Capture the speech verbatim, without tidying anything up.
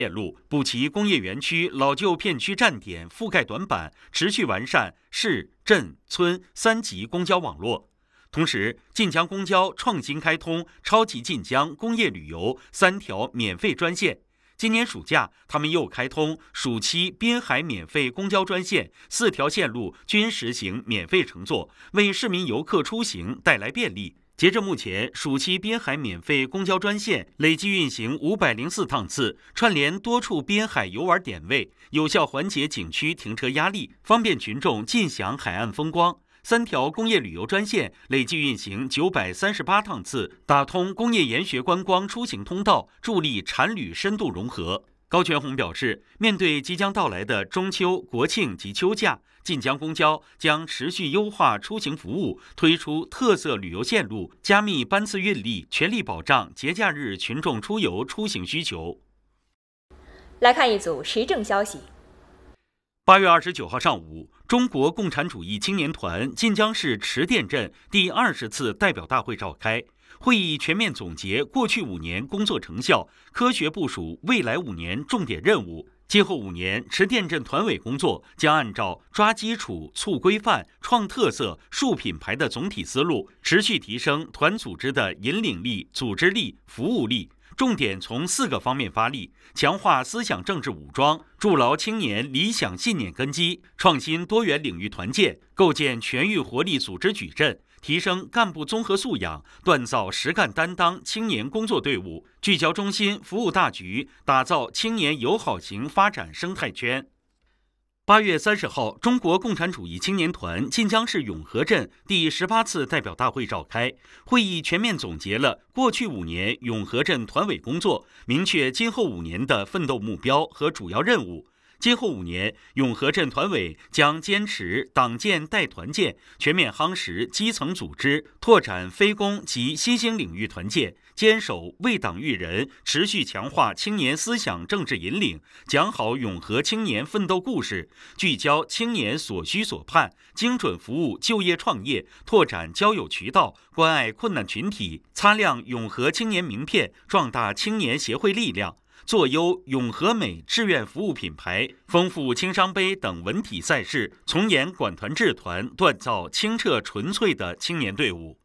线路，补齐工业园区老旧片区站点覆盖短板，持续完善市、镇、村三级公交网络。同时，晋江公交创新开通超级晋江工业旅游三条免费专线。今年暑假，他们又开通暑期滨海免费公交专线，四条线路均实行免费乘坐，为市民游客出行带来便利。截至目前，暑期滨海免费公交专线累计运行五百零四趟次，串联多处滨海游玩点位，有效缓解景区停车压力，方便群众尽享海岸风光。三条工业旅游专线累计运行九百三十八趟次，打通工业研学观光出行通道，助力产旅深度融合。高全红表示，面对即将到来的中秋、国庆及秋假，晋江公交将持续优化出行服务，推出特色旅游线路，加密班次运力，全力保障节假日群众出游出行需求。 来看一组时政消息。 八月二十九号上午，中国共产主义青年团晋江市池店镇第二十次代表大会召开。会议全面总结过去五年工作成效，科学部署未来五年重点任务。今后五年，池店镇团委工作将按照抓基础、促规范、创特色、树品牌的总体思路，持续提升团组织的引领力、组织力、服务力。重点从四个方面发力：强化思想政治武装，筑牢青年理想信念根基，创新多元领域团建，构建全域活力组织矩阵，提升干部综合素养，锻造实干担当青年工作队伍，聚焦中心，服务大局，打造青年友好型发展生态圈。八月三十号，中国共产主义青年团晋江市永和镇第十八次代表大会召开。会议全面总结了过去五年永和镇团委工作，明确今后五年的奋斗目标和主要任务。今后五年，永和镇团委将坚持党建带团建，全面夯实基层组织，拓展非公及新兴领域团建，坚守为党育人，持续强化青年思想政治引领，讲好永和青年奋斗故事，聚焦青年所需所盼，精准服务就业创业，拓展交友渠道，关爱困难群体，擦亮永和青年名片，壮大青年协会力量。做优永和美志愿服务品牌，丰富青商杯等文体赛事，从严管团治团，锻造清澈纯粹的青年队伍。